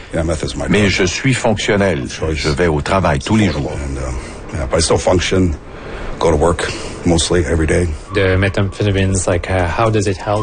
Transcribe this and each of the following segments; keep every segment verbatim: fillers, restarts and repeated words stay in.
Mais je suis fonctionnel. Je vais au travail tous les jours. The methamphetamines, like, uh, how does it help?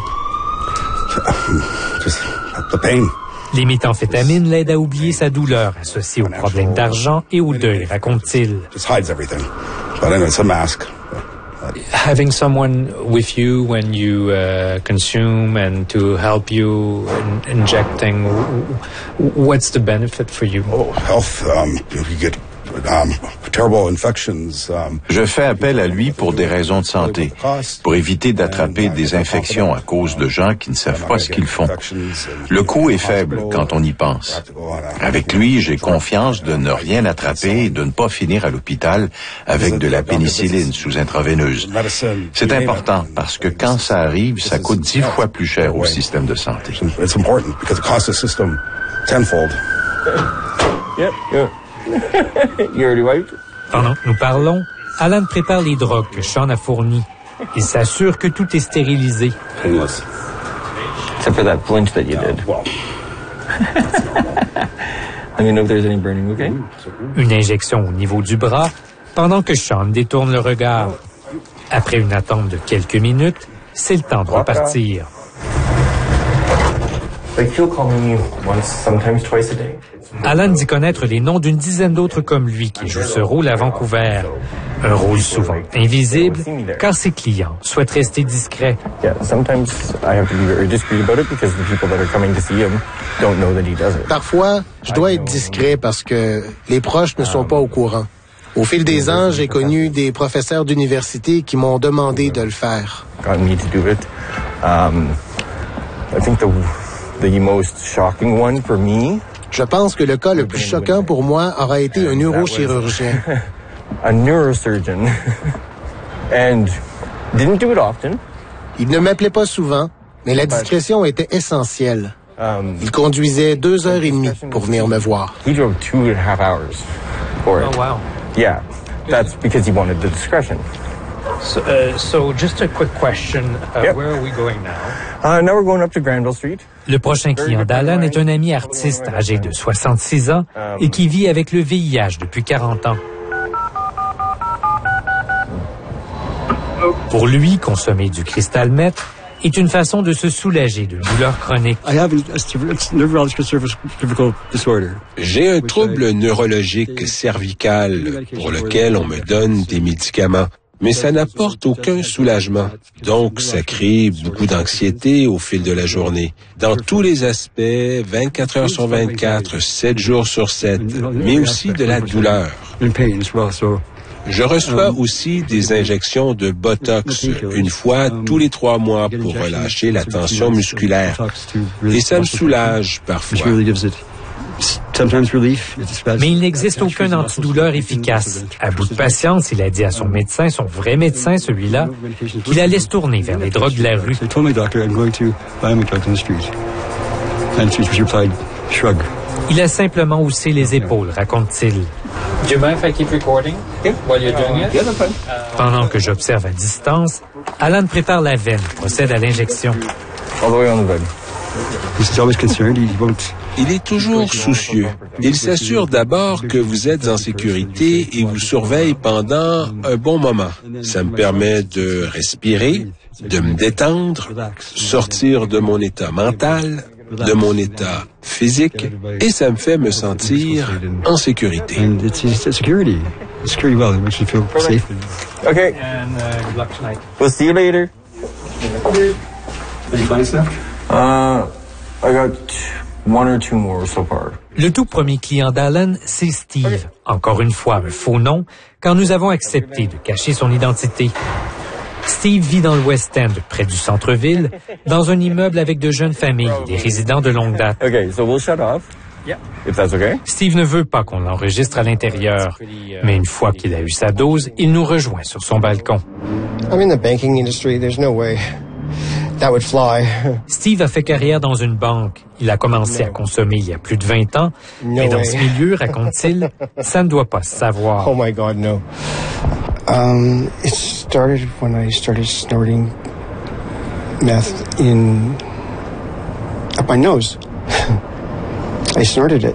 Just the pain. Les méthamphétamines l'aident à oublier sa douleur associée aux problèmes d'argent et au deuil, raconte-t-il. Just hides everything. But anyway, it's a mask. Having someone with you when you uh, consume and to help you in injecting, what's the benefit for you? Oh, health. Um, you get um, terrible infections. Um, Je fais appel à lui pour des raisons de santé, pour éviter d'attraper des infections à cause de gens qui ne savent pas ce qu'ils font. Le coût est faible quand on y pense. Avec lui, j'ai confiance de ne rien attraper et de ne pas finir à l'hôpital avec de la pénicilline sous intraveineuse. C'est important parce que quand ça arrive, ça coûte dix fois plus cher au système de santé. It's important because it costs the system tenfold. Yep, yep. You already wiped? Pendant que nous parlons, Alan prépare les drogues que Sean a fournies. Il s'assure que tout est stérilisé. Painless. Except for that flinch that you did. Well. Let me know if there's any burning, okay? Une injection au niveau du bras, pendant que Sean détourne le regard. Après une attente de quelques minutes, c'est le temps de repartir. Like, he'll call me once, sometimes twice a day. Alan dit connaître les noms d'une dizaine d'autres comme lui qui jouent ce rôle à Vancouver. Un rôle souvent invisible, car ses clients souhaitent rester discrets. Yeah, sometimes I have to be very discreet about it because the people that are coming to see him don't know that he does it. Parfois, je dois être discret parce que les proches ne sont pas au courant. Au fil des ans, j'ai connu des professeurs d'université qui m'ont demandé de le faire. Got me to do it. Um, I think the the most shocking one for me. Je pense que le cas le plus choquant pour moi aura été un neurochirurgien. A neurosurgeon. And didn't do it often. Il ne m'appelait pas souvent, mais la discrétion était essentielle. Il conduisait deux heures et demie pour venir me voir. He drove two and a half hours for it. Oh, wow. Yeah, that's because he wanted the discretion. So, uh, so just a quick question. Uh, Yep. Where are we going now? Uh, now we're going up to Granville Street. Le prochain client d'Alan est un ami artiste âgé de soixante-six ans et qui vit avec le V I H depuis quarante ans. Pour lui, consommer du cristal meth est une façon de se soulager de douleurs chroniques. J'ai un trouble neurologique cervical pour lequel on me donne des médicaments, mais ça n'apporte aucun soulagement. Donc, ça crée beaucoup d'anxiété au fil de la journée. Dans tous les aspects, vingt-quatre heures sur vingt-quatre, sept jours sur sept, mais aussi de la douleur. Je reçois aussi des injections de Botox une fois tous les trois mois pour relâcher la tension musculaire. Et ça me soulage parfois. Mais il n'existe aucun antidouleur efficace. À bout de patience, il a dit à son médecin, son vrai médecin, celui-là, qu'il allait se tourner vers les drogues de la rue. Il a simplement haussé les épaules, raconte-t-il. Do you mind if I keep recording while you're doing it? Pendant que j'observe à distance, Alan prépare la veine, procède à l'injection. All the way on the bed. Il est toujours soucieux. Il s'assure d'abord que vous êtes en sécurité et vous surveille pendant un bon moment. Ça me permet de respirer, de me détendre, sortir de mon état mental, de mon état physique, et ça me fait me sentir en sécurité. Okay. And uh, good luck tonight. We'll see you later. Uh, I got one or two more so far. Le tout premier client d'Alan, c'est Steve. Encore une fois, un faux nom, car nous avons accepté de cacher son identité. Steve vit dans le West End, près du centre-ville, dans un immeuble avec de jeunes familles et des résidents de longue date. Okay, so we'll shut off. Yeah. If that's okay. Steve ne veut pas qu'on l'enregistre à l'intérieur, mais une fois qu'il a eu sa dose, il nous rejoint sur son balcon. I'm in the banking industry. There's no way that would fly. Steve a fait carrière dans une banque. Il a commencé à consommer il y a plus de vingt ans. Mais dans ce milieu, raconte-t-il, ça ne doit pas se savoir. Oh my God, no. Um, it started when I started snorting meth in up my nose. I snorted it.